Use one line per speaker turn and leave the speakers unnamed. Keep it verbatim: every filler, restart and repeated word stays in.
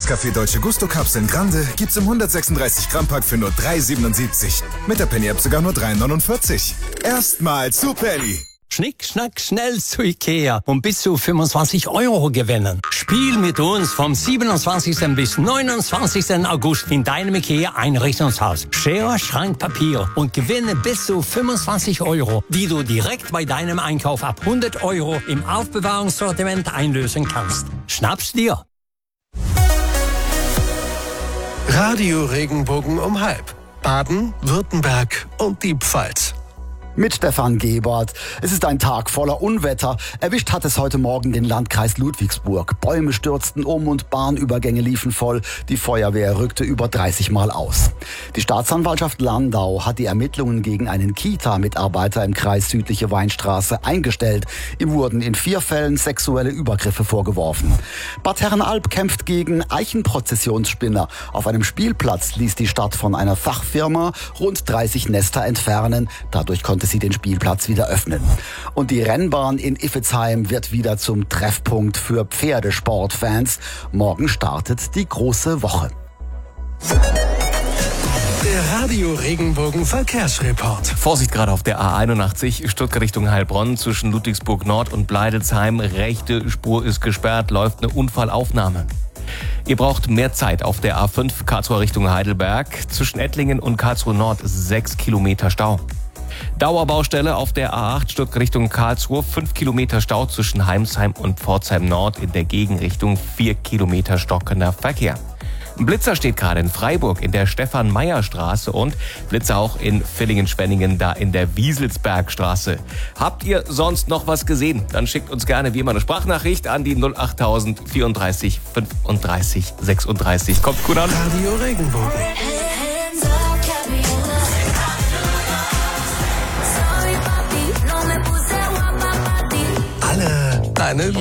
Nescafé Dolce Gusto Cups in Grande gibt's im hundertsechsunddreißig Gramm Pack für nur drei Euro siebenundsiebzig. Mit der Penny-App sogar nur drei Euro neunundvierzig. Erstmal zu Penny.
Schnick, schnack, schnell zu Ikea und bis zu fünfundzwanzig Euro gewinnen. Spiel mit uns vom siebenundzwanzigsten bis neunundzwanzigsten August in deinem Ikea Einrichtungshaus. Schere, Schrank, Papier und gewinne bis zu fünfundzwanzig Euro, die du direkt bei deinem Einkauf ab hundert Euro im Aufbewahrungssortiment einlösen kannst. Schnapp's dir!
Radio Regenbogen um halb. Baden, Württemberg und die Pfalz.
Mit Stefan Gebert. Es ist ein Tag voller Unwetter. Erwischt hat es heute Morgen den Landkreis Ludwigsburg. Bäume stürzten um und Bahnübergänge liefen voll. Die Feuerwehr rückte über dreißig Mal aus. Die Staatsanwaltschaft Landau hat die Ermittlungen gegen einen Kita-Mitarbeiter im Kreis Südliche Weinstraße eingestellt. Ihm wurden in vier Fällen sexuelle Übergriffe vorgeworfen. Bad Herrenalb kämpft gegen Eichenprozessionsspinner. Auf einem Spielplatz ließ die Stadt von einer Fachfirma rund dreißig Nester entfernen. Dadurch konnte sie den Spielplatz wieder öffnen. Und die Rennbahn in Iffezheim wird wieder zum Treffpunkt für Pferdesportfans. Morgen startet die große Woche.
Der Radio Regenbogen Verkehrsreport.
Vorsicht gerade auf der A einundachtzig, Stuttgart Richtung Heilbronn zwischen Ludwigsburg Nord und Bleidelsheim. Rechte Spur ist gesperrt, läuft eine Unfallaufnahme. Ihr braucht mehr Zeit auf der A fünf Karlsruhe Richtung Heidelberg. Zwischen Ettlingen und Karlsruhe Nord sechs Kilometer Stau. Dauerbaustelle auf der A acht Stuttgart Richtung Karlsruhe, fünf Kilometer Stau zwischen Heimsheim und Pforzheim Nord, in der Gegenrichtung vier Kilometer stockender Verkehr. Ein Blitzer steht gerade in Freiburg in der Stefan-Meyer-Straße und Blitzer auch in Villingen-Spenningen da in der Wieselsbergstraße. Habt ihr sonst noch was gesehen? Dann schickt uns gerne wie immer eine Sprachnachricht an die null acht tausend vierunddreißig fünfunddreißig sechsunddreißig. Kommt gut an.
Radio Regenbogen. Alle deine